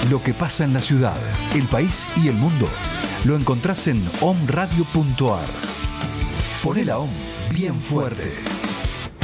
Lo que pasa en la ciudad, el país y el mundo lo encontrás en omradio.ar. Poné la OM bien fuerte.